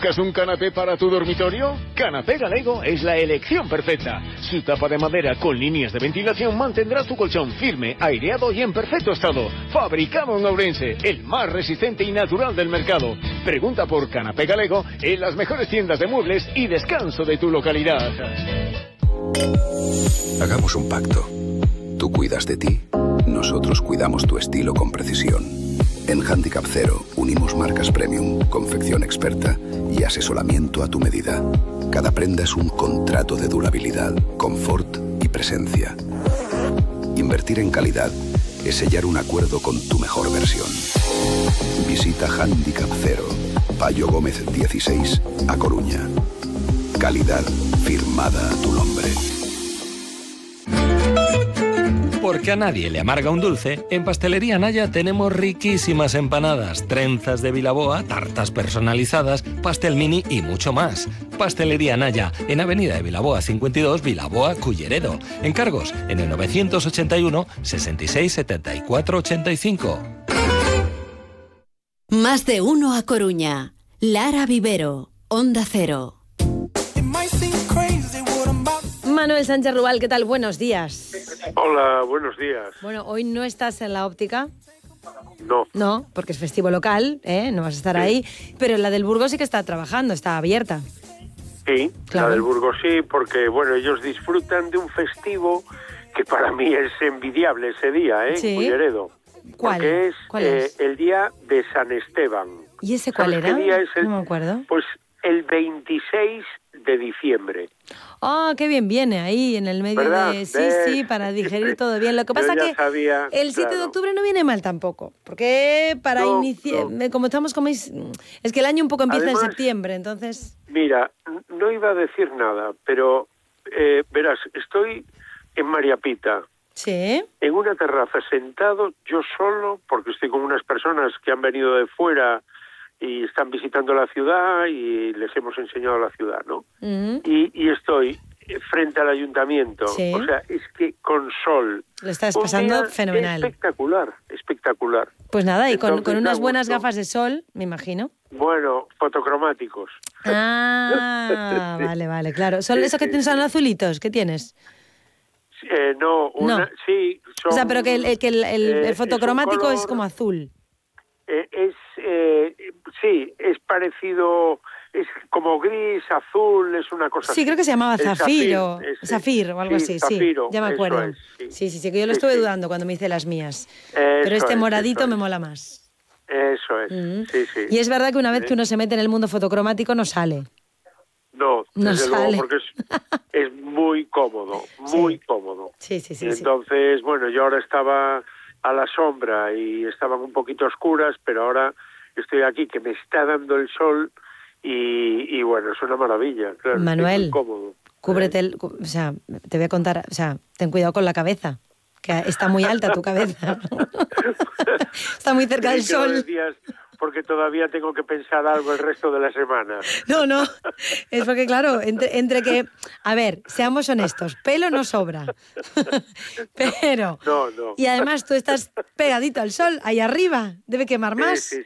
¿Buscas un canapé para tu dormitorio? Canapé Galego es la elección perfecta. Su tapa de madera con líneas de ventilación mantendrá tu colchón firme, aireado y en perfecto estado. Fabricado en Ourense, el más resistente y natural del mercado. Pregunta por Canapé Galego en las mejores tiendas de muebles y descanso de tu localidad. Hagamos un pacto. Tú cuidas de ti, nosotros cuidamos tu estilo con precisión. En Handicap Cero unimos marcas premium, confección experta y asesoramiento a tu medida. Cada prenda es un contrato de durabilidad, confort y presencia. Invertir en calidad es sellar un acuerdo con tu mejor versión. Visita Handicap Cero, Payo Gómez 16, A Coruña. Calidad firmada a tu nombre. Porque a nadie le amarga un dulce, en Pastelería Naya tenemos riquísimas empanadas, trenzas de Vilaboa, tartas personalizadas, pastel mini y mucho más. Pastelería Naya, en Avenida de Vilaboa 52, Vilaboa, Culleredo. Encargos en el 981 66 74 85. Más de uno a Coruña. Lara Vivero, Onda Cero. Manuel Sánchez Rubal, ¿qué tal? Buenos días. Hola, buenos días. Bueno, hoy no estás en la óptica. No. No, porque es festivo local, no vas a estar ahí. Pero la del Burgos sí que está trabajando, está abierta. Sí, claro. La del Burgos sí, porque bueno, ellos disfrutan de un festivo que para mí es envidiable ese día, Sí. en Culleredo. ¿Cuál? Porque ¿Cuál es? El día de San Esteban. ¿Y ese cuál era? ¿Qué día es No me acuerdo. Pues el 26 de diciembre. Ah, qué bien viene ahí en el medio. ¿Verdad? de... Sí, para digerir todo bien. Lo que pasa que sabía, el 7 de octubre no viene mal tampoco, porque para iniciar, como estamos como es que el año un poco empieza Además, en septiembre, entonces. Mira, no iba a decir nada, pero verás, estoy en María Pita. Sí. En una terraza sentado, yo solo, porque estoy con unas personas que han venido de fuera y están visitando la ciudad y les hemos enseñado la ciudad, ¿no? Uh-huh. Y estoy frente al ayuntamiento. Sí. O sea, es que con sol. Lo estás pasando fenomenal. Espectacular. Pues nada, y Entonces, con unas buenas gafas de sol, me imagino. Bueno, fotocromáticos. Ah, vale, claro. ¿Son esos que son azulitos? ¿Qué tienes? No. Sí, son... O sea, pero que el fotocromático es como azul. Sí, es parecido, es como gris, azul, es una cosa Sí, así. creo que se llamaba Zafiro, Zafir o algo así, Zafiro, ya me acuerdo. Sí, que yo lo estuve dudando cuando me hice las mías. Pero este moradito me mola más. Eso es, sí. Y es verdad que una vez que uno se mete en el mundo fotocromático no sale. No sale. Luego, porque es muy cómodo, muy cómodo. Sí. Entonces, bueno, yo ahora estaba a la sombra y estaban un poquito oscuras, pero ahora estoy aquí que me está dando el sol y bueno, es una maravilla, claro. Manuel, es muy cómodo. Cúbrete, o sea, te voy a contar, o sea, ten cuidado con la cabeza, que está muy alta tu cabeza. Está muy cerca del sol. Decías, porque todavía tengo que pensar algo el resto de la semana. No, es porque claro, entre que, a ver, seamos honestos, pelo no sobra, pero, no. Y además tú estás pegadito al sol, ahí arriba, debe quemar más. Sí,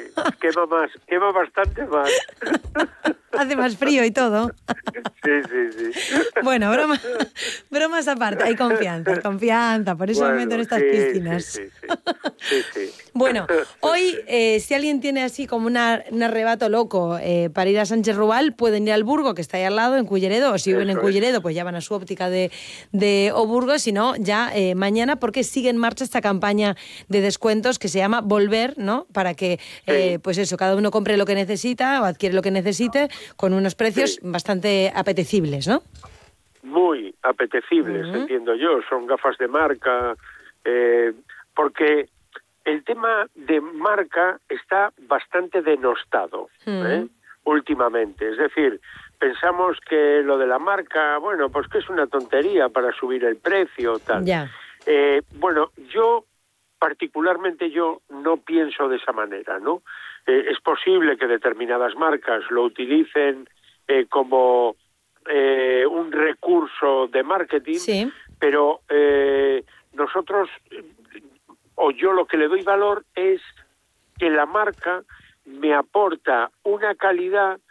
quema bastante más. Hace más frío y todo. Sí. Bueno, bromas aparte, hay confianza, por eso me meto en estas piscinas. Sí. Bueno, hoy, si alguien tiene así como un arrebato loco para ir a Sánchez Rubal, pueden ir al Burgo, que está ahí al lado, en Culleredo, o si viven en Culleredo, pues ya van a su óptica de Burgo, si no, ya mañana, porque sigue en marcha esta campaña de descuentos que se llama Volver, ¿no? Para que, pues eso, cada uno compre lo que necesita o adquiere lo que necesite con unos precios bastante apetecibles, ¿no? Muy apetecibles, entiendo yo. Son gafas de marca, porque el tema de marca está bastante denostado últimamente. Es decir, pensamos que lo de la marca, bueno, pues que es una tontería para subir el precio, tal. Ya. Bueno, particularmente yo no pienso de esa manera, ¿no? Es posible que determinadas marcas lo utilicen como un recurso de marketing, pero nosotros, o yo lo que le doy valor es que la marca me aporta una calidad